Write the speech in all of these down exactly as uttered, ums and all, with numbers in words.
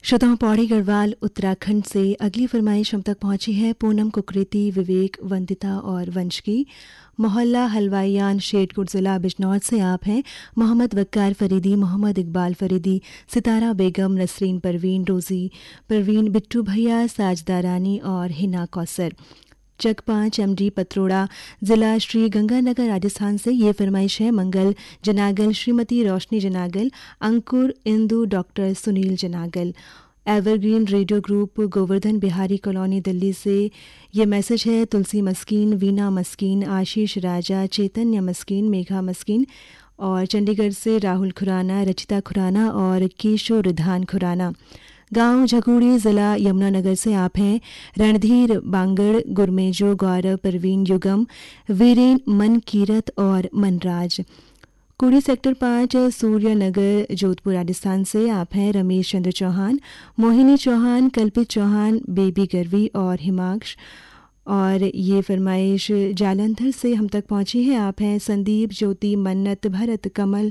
श्रोताओं, पौड़ी गढ़वाल उत्तराखंड से अगली फरमाइश हम तक पहुंची है पूनम कुकरेती, विवेक, वंदिता और वंश की। मोहल्ला हलवाइयान, शेरकोट, ज़िला बिजनौर से आप हैं। मोहम्मद वक्कार फरीदी, मोहम्मद इकबाल फरीदी, सितारा बेगम, नसरीन परवीन, रोज़ी परवीन, बिट्टू भैया, साजदा रानी और हिना कौसर। चक पाँच, एमडी पत्रोड़ा, ज़िला श्री गंगानगर, राजस्थान से ये फरमाइश है। मंगल जनागल, श्रीमती रोशनी जनागल, अंकुर, Indu, doctor Sunil जनागल। Evergreen radio group, Govardhan Bihari colony, Delhi से ये मैसेज है। तुलसी मस्कीन, वीना मस्कीन, आशीष राजा, चैतन्य मस्कीन, मेघा मस्कीन और चंडीगढ़ से राहुल खुराना, रचिता खुराना और केशव रिधान खुराना। गांव झगूड़ी, ज़िला यमुनानगर से आप हैं। रणधीर बांगड़, गुरमेजो, गौरव, परवीन, युगम, वीरेन, मन कीरत और मनराज। कुड़ी सेक्टर पाँच, सूर्यनगर, जोधपुर, राजस्थान से आप हैं। रमेश चंद्र चौहान, मोहिनी चौहान, कल्पित चौहान, बेबी गरवी और हिमांश। और ये फरमाइश जालंधर से हम तक पहुंची है। आप हैं संदीप, ज्योति, मन्नत, भरत, कमल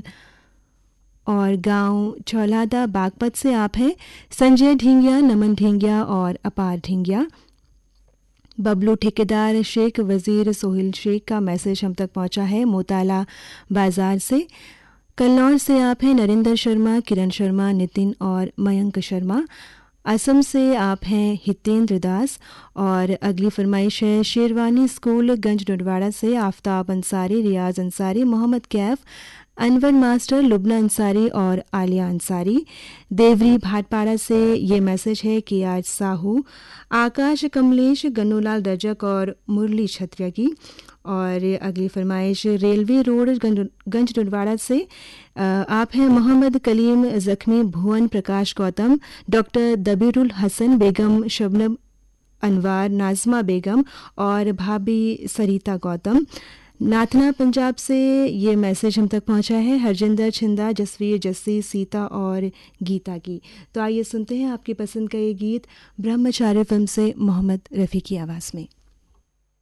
और गांव छौलादा, बागपत से आप हैं। संजय ढींगिया, नमन ढींगिया और अपार ढींगिया। बबलू ठेकेदार, शेख वजीर, सोहिल शेख का मैसेज हम तक पहुंचा है मोताला बाजार से। कल्लौर से आप हैं। नरेंद्र शर्मा, किरण शर्मा, नितिन और मयंक शर्मा। असम से आप हैं हितेंद्र दास। और अगली फरमाइश है शेरवानी स्कूल, गंज डोडवाड़ा से आफ्ताब अंसारी, रियाज अंसारी, मोहम्मद कैफ, अनवर मास्टर, लुबना अंसारी और आलिया अंसारी। देवरी भाटपाड़ा से ये मैसेज है कि आज साहू, आकाश, कमलेश, गन्नूलाल रजक और मुरली छत्रिया की। और अगली फरमाइश रेलवे रोड, गंज डोडवाड़ा से आप हैं। मोहम्मद कलीम, जख्मी, भुवन प्रकाश गौतम, डॉक्टर दबीरुल हसन, बेगम शबनम अनवार, नाजमा बेगम और भाभी सरिता गौतम। नाथना पंजाब से ये मैसेज हम तक पहुंचा है हरजिंदर छिंदा, जसवीर, जस्सी, सीता और गीता की। तो आइए सुनते हैं आपकी पसंद का ये गीत ब्रह्मचार्य फिल्म से मोहम्मद रफ़ी की आवाज़ में।